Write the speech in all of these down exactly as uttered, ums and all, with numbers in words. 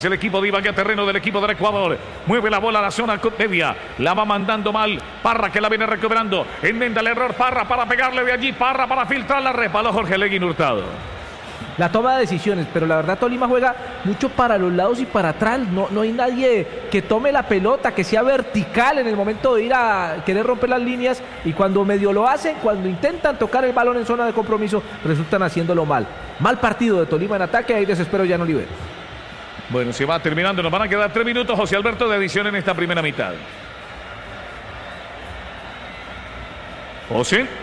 El equipo de Ibagué, terreno del equipo del Ecuador. Mueve la bola a la zona media. La va mandando mal. Parra que la viene recuperando. Enmenda el error Parra para pegarle de allí. Parra para filtrar la resbaló Jorge Leguín Hurtado. La toma de decisiones, pero la verdad Tolima juega mucho para los lados y para atrás. No, no hay nadie que tome la pelota, que sea vertical en el momento de ir a querer romper las líneas. Y cuando medio lo hacen, cuando intentan tocar el balón en zona de compromiso, resultan haciéndolo mal. Mal partido de Tolima en ataque, ahí desespero ya no libera. Bueno, se va terminando, nos van a quedar tres minutos, José Alberto, de edición en esta primera mitad. José.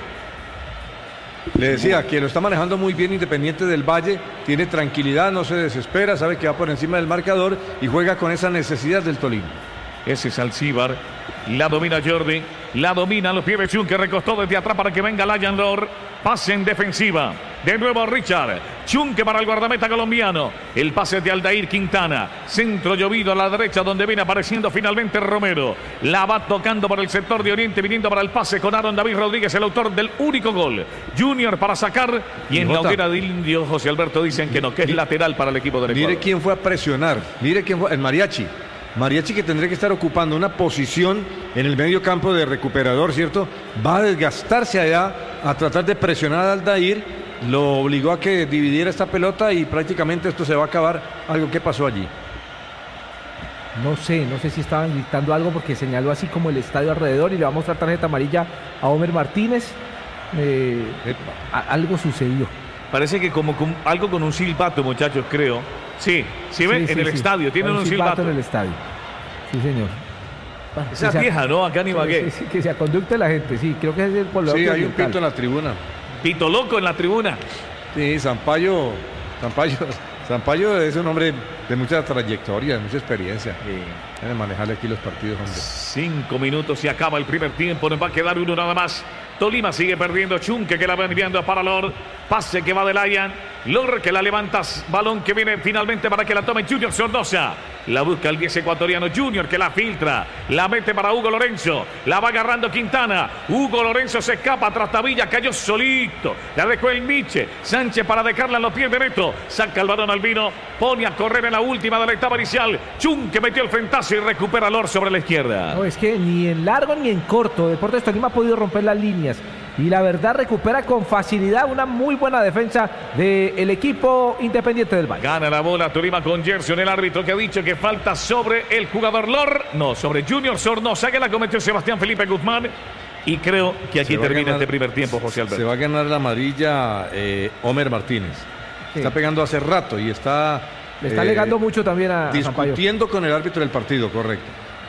Le decía que lo está manejando muy bien Independiente del Valle, tiene tranquilidad, no se desespera, sabe que va por encima del marcador y juega con esa necesidad del Tolima. Ese es Alcíbar, la domina Jordi, la domina los pies de Chun, que recostó desde atrás para que venga Layan Lor. Pase en defensiva, de nuevo Richard, Chunque para el guardameta colombiano, el pase de Aldair Quintana, centro llovido a la derecha donde viene apareciendo finalmente Romero, la va tocando por el sector de Oriente, viniendo para el pase con Aaron David Rodríguez, el autor del único gol, Junior para sacar, y en la hoguera de Indio, José Alberto, dicen que no, que es lateral para el equipo del Ecuador. Mire quién fue a presionar, mire quién fue, el Mariachi. Mariachi, que tendría que estar ocupando una posición en el medio campo de recuperador, ¿cierto? Va a desgastarse allá a tratar de presionar a Aldair, lo obligó a que dividiera esta pelota y prácticamente esto se va a acabar. Algo que pasó allí. No sé, no sé si estaban gritando algo porque señaló así como el estadio alrededor y le va a mostrar tarjeta amarilla a Homer Martínez. Eh, a, algo sucedió. Parece que como con, algo con un silbato, muchachos, creo. Sí, sí ven, sí, en sí, el sí. estadio, tienen un, un silbato. silbato en el estadio. Sí, señor. Esa es vieja, ¿no? Acá en Ibagué. Sí, sí, que se aconducte la gente, sí, creo que es el pueblo. Sí, hay un pito en la tribuna. Pito loco en la tribuna. Sí, Sampaio, Sampaio, Sampaio es un hombre de mucha trayectoria, de mucha experiencia. Sí. Debe manejarle aquí los partidos, hombre. Cinco minutos y acaba el primer tiempo, nos va a quedar uno nada más. Tolima sigue perdiendo, Chunque que la va enviando para Lor, pase que va de Layan, Lor que la levanta, balón que viene finalmente para que la tome Junior Sornosa, la busca el diez ecuatoriano Junior que la filtra, la mete para Hugo Lorenzo, la va agarrando Quintana, Hugo Lorenzo se escapa, Trastavilla cayó solito, la dejó el Miche, Sánchez para dejarla en los pies de Neto, saca el balón Albino, pone a correr en la última de la etapa inicial, Chunque metió el frentazo y recupera a Lor sobre la izquierda. No, es que ni en largo ni en corto, Deportes Tolima ha podido romper las líneas. Y la verdad recupera con facilidad una muy buena defensa del equipo Independiente del Valle. Gana la bola Tolima con Gerson, el árbitro que ha dicho que falta sobre el jugador Lor. No, sobre Junior Sornosa, que la cometió Sebastián Felipe Guzmán. Y creo que aquí termina ganar, este primer tiempo, José Alberto. Se va a ganar la amarilla eh, Homer Martínez. Sí. Está pegando hace rato y está... Le está eh, alegando mucho también a discutiendo Sampaio con el árbitro del partido, correcto.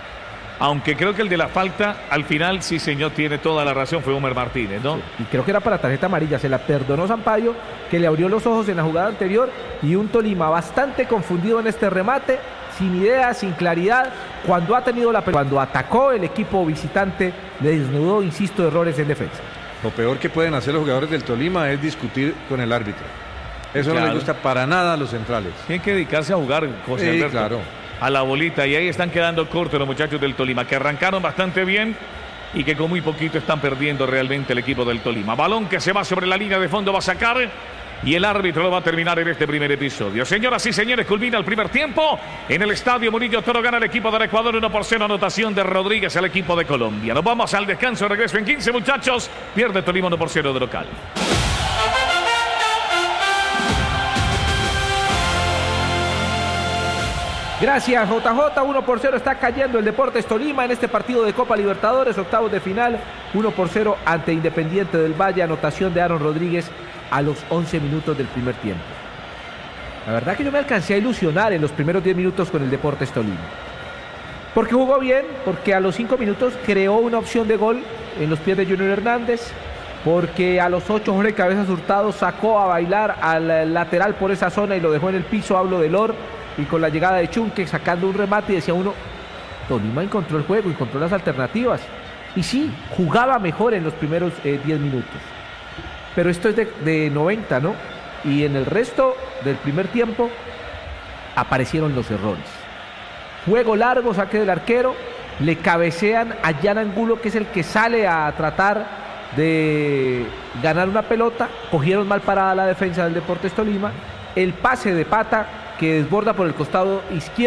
Aunque creo que el de la falta, al final, sí, señor, tiene toda la razón, fue Homer Martínez, ¿no? Sí, y creo que era para tarjeta amarilla, se la perdonó Sampaio, que le abrió los ojos en la jugada anterior, y un Tolima bastante confundido en este remate, sin idea, sin claridad, cuando ha tenido la pelota, cuando atacó el equipo visitante, le desnudó, insisto, errores en defensa. Lo peor que pueden hacer los jugadores del Tolima es discutir con el árbitro. Eso claro. No les gusta para nada a los centrales. Tienen que dedicarse a jugar, José sí, Alberto. Claro. A la bolita, y ahí están quedando cortos los muchachos del Tolima, que arrancaron bastante bien y que con muy poquito están perdiendo realmente el equipo del Tolima. Balón que se va sobre la línea de fondo, va a sacar y el árbitro lo va a terminar en este primer episodio. Señoras y señores, culmina el primer tiempo en el estadio Murillo Toro, gana el equipo del Ecuador uno por cero, anotación de Rodríguez al equipo de Colombia. Nos vamos al descanso, regreso en quince, muchachos, pierde Tolima uno por cero de local. Gracias, J J. uno por cero está cayendo el Deportes Tolima en este partido de Copa Libertadores, octavos de final. uno por cero ante Independiente del Valle, anotación de Aaron Rodríguez a los once minutos del primer tiempo. La verdad que yo me alcancé a ilusionar en los primeros diez minutos con el Deportes Tolima. Porque jugó bien, porque a los cinco minutos creó una opción de gol en los pies de Junior Hernández, porque a los ocho Jorge Cabezas Hurtado sacó a bailar al lateral por esa zona y lo dejó en el piso, hablo de Lor. Y con la llegada de Chunque sacando un remate, y decía uno, Tolima encontró el juego, encontró las alternativas. Y sí, jugaba mejor en los primeros eh, diez minutos. Pero esto es de, de noventa, ¿no? Y en el resto del primer tiempo aparecieron los errores. Juego largo, saque del arquero, le cabecean a Jan Angulo, que es el que sale a tratar de ganar una pelota. Cogieron mal parada la defensa del Deportes Tolima. El pase de Pata, que desborda por el costado izquierdo.